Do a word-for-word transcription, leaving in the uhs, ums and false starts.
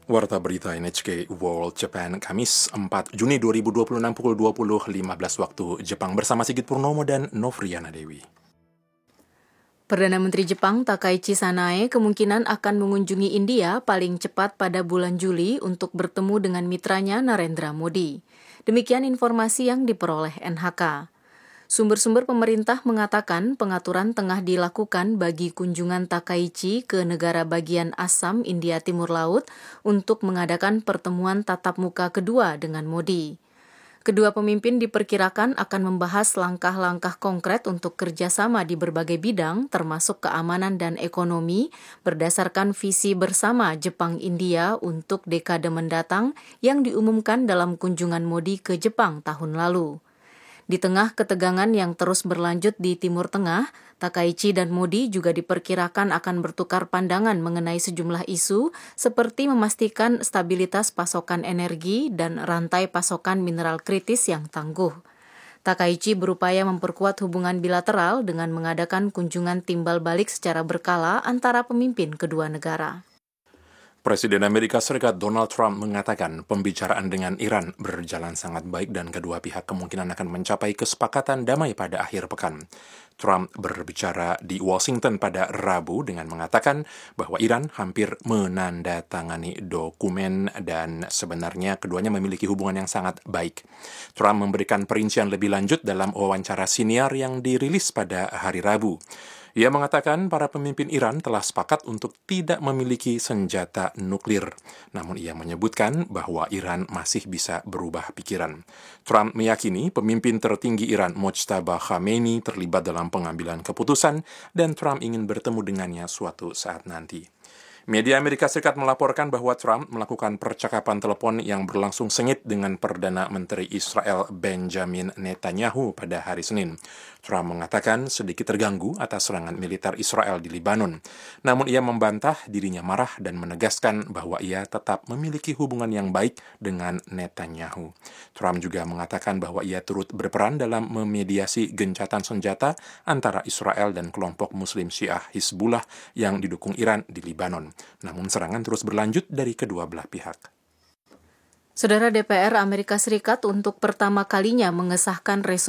Warta Berita N H K World Japan, Kamis empat Juni dua ribu dua puluh enam pukul dua puluh lima belas waktu Jepang bersama Sigit Purnomo dan Novriana Dewi. Perdana Menteri Jepang Takaichi Sanae kemungkinan akan mengunjungi India paling cepat pada bulan Juli untuk bertemu dengan mitranya Narendra Modi. Demikian informasi yang diperoleh N H K. Sumber-sumber pemerintah mengatakan pengaturan tengah dilakukan bagi kunjungan Takaichi ke negara bagian Assam, India Timur Laut untuk mengadakan pertemuan tatap muka kedua dengan Modi. Kedua pemimpin diperkirakan akan membahas langkah-langkah konkret untuk kerjasama di berbagai bidang, termasuk keamanan dan ekonomi, berdasarkan visi bersama Jepang-India untuk dekade mendatang yang diumumkan dalam kunjungan Modi ke Jepang tahun lalu. Di tengah ketegangan yang terus berlanjut di Timur Tengah, Takaichi dan Modi juga diperkirakan akan bertukar pandangan mengenai sejumlah isu seperti memastikan stabilitas pasokan energi dan rantai pasokan mineral kritis yang tangguh. Takaichi berupaya memperkuat hubungan bilateral dengan mengadakan kunjungan timbal balik secara berkala antara pemimpin kedua negara. Presiden Amerika Serikat Donald Trump mengatakan pembicaraan dengan Iran berjalan sangat baik dan kedua pihak kemungkinan akan mencapai kesepakatan damai pada akhir pekan. Trump berbicara di Washington pada Rabu dengan mengatakan bahwa Iran hampir menandatangani dokumen dan sebenarnya keduanya memiliki hubungan yang sangat baik. Trump memberikan perincian lebih lanjut dalam wawancara siniar yang dirilis pada hari Rabu. Ia mengatakan para pemimpin Iran telah sepakat untuk tidak memiliki senjata nuklir. Namun ia menyebutkan bahwa Iran masih bisa berubah pikiran. Trump meyakini pemimpin tertinggi Iran Mojtaba Khamenei terlibat dalam pengambilan keputusan dan Trump ingin bertemu dengannya suatu saat nanti. Media Amerika Serikat melaporkan bahwa Trump melakukan percakapan telepon yang berlangsung sengit dengan Perdana Menteri Israel Benjamin Netanyahu pada hari Senin. Trump mengatakan sedikit terganggu atas serangan militer Israel di Lebanon. Namun ia membantah dirinya marah dan menegaskan bahwa ia tetap memiliki hubungan yang baik dengan Netanyahu. Trump juga mengatakan bahwa ia turut berperan dalam memediasi gencatan senjata antara Israel dan kelompok Muslim Syiah Hizbullah yang didukung Iran di Lebanon. Namun serangan terus berlanjut dari kedua belah pihak. Saudara, D P R Amerika Serikat untuk pertama kalinya mengesahkan resolusi